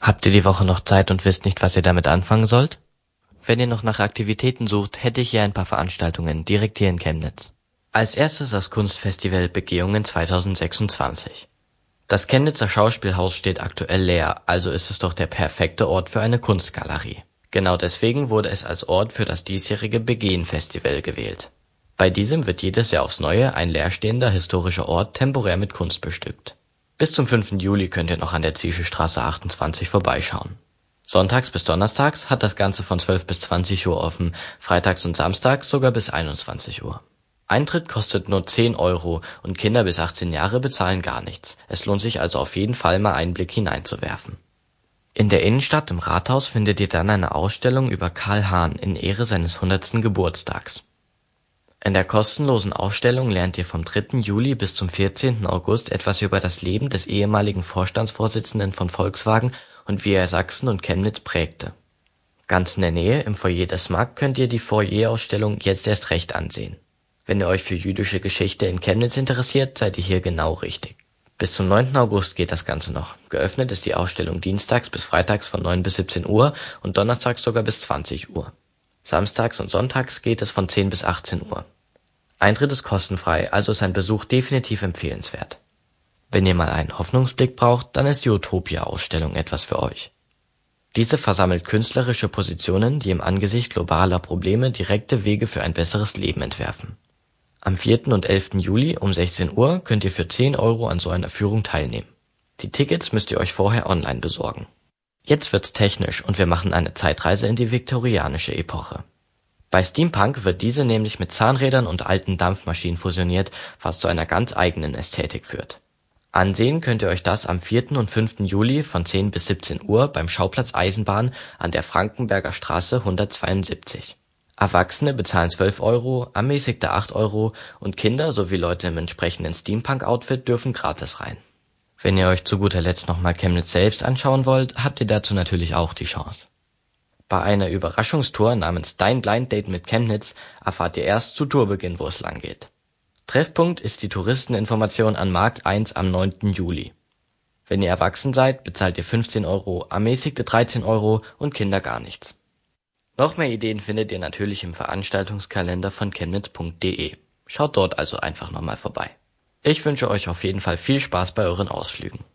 Habt ihr die Woche noch Zeit und wisst nicht, was ihr damit anfangen sollt? Wenn ihr noch nach Aktivitäten sucht, hätte ich hier ein paar Veranstaltungen direkt hier in Chemnitz. Als erstes das Kunstfestival Begehungen 2026. Das Chemnitzer Schauspielhaus steht aktuell leer, also ist es doch der perfekte Ort für eine Kunstgalerie. Genau deswegen wurde es als Ort für das diesjährige Begehen-Festival gewählt. Bei diesem wird jedes Jahr aufs Neue ein leerstehender historischer Ort temporär mit Kunst bestückt. Bis zum 5. Juli könnt ihr noch an der Ziesche Straße 28 vorbeischauen. Sonntags bis donnerstags hat das Ganze von 12 bis 20 Uhr offen, freitags und samstags sogar bis 21 Uhr. Eintritt kostet nur 10 € und Kinder bis 18 Jahre bezahlen gar nichts. Es lohnt sich also auf jeden Fall mal einen Blick hineinzuwerfen. In der Innenstadt im Rathaus findet ihr dann eine Ausstellung über Karl Hahn in Ehre seines 100. Geburtstags. In der kostenlosen Ausstellung lernt ihr vom 3. Juli bis zum 14. August etwas über das Leben des ehemaligen Vorstandsvorsitzenden von Volkswagen und wie er Sachsen und Chemnitz prägte. Ganz in der Nähe, im Foyer des MAG, könnt ihr die Foyerausstellung Jetzt erst recht ansehen. Wenn ihr euch für jüdische Geschichte in Chemnitz interessiert, seid ihr hier genau richtig. Bis zum 9. August geht das Ganze noch. Geöffnet ist die Ausstellung dienstags bis freitags von 9 bis 17 Uhr und donnerstags sogar bis 20 Uhr. Samstags und sonntags geht es von 10 bis 18 Uhr. Eintritt ist kostenfrei, also ist ein Besuch definitiv empfehlenswert. Wenn ihr mal einen Hoffnungsblick braucht, dann ist die Utopia-Ausstellung etwas für euch. Diese versammelt künstlerische Positionen, die im Angesicht globaler Probleme direkte Wege für ein besseres Leben entwerfen. Am 4. und 11. Juli um 16 Uhr könnt ihr für 10 € an so einer Führung teilnehmen. Die Tickets müsst ihr euch vorher online besorgen. Jetzt wird's technisch und wir machen eine Zeitreise in die viktorianische Epoche. Bei Steampunk wird diese nämlich mit Zahnrädern und alten Dampfmaschinen fusioniert, was zu einer ganz eigenen Ästhetik führt. Ansehen könnt ihr euch das am 4. und 5. Juli von 10 bis 17 Uhr beim Schauplatz Eisenbahn an der Frankenberger Straße 172. Erwachsene bezahlen 12 €, ermäßigte 8 € und Kinder sowie Leute im entsprechenden Steampunk-Outfit dürfen gratis rein. Wenn ihr euch zu guter Letzt nochmal Chemnitz selbst anschauen wollt, habt ihr dazu natürlich auch die Chance. Bei einer Überraschungstour namens Dein Blind Date mit Chemnitz erfahrt ihr erst zu Tourbeginn, wo es lang geht. Treffpunkt ist die Touristeninformation an Markt 1 am 9. Juli. Wenn ihr erwachsen seid, bezahlt ihr 15 €, ermäßigte 13 € und Kinder gar nichts. Noch mehr Ideen findet ihr natürlich im Veranstaltungskalender von chemnitz.de. Schaut dort also einfach nochmal vorbei. Ich wünsche euch auf jeden Fall viel Spaß bei euren Ausflügen.